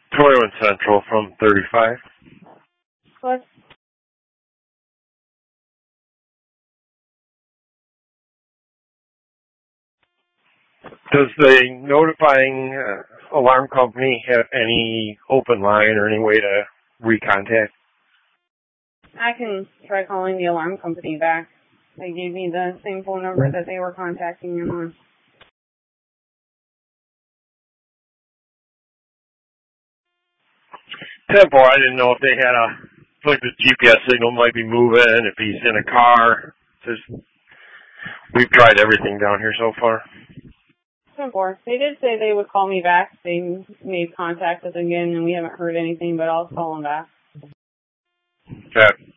21 Central from 35. What? Does the notifying alarm company have any open line or any way to recontact? I can try calling the alarm company back. They gave me the same phone number that they were contacting him on. Tempo, I didn't know if they had like the GPS signal might be moving, if he's in a car. We've tried everything down here so far. They did say they would call me back. They made contact with us again, and we haven't heard anything, but I'll call them back. Okay.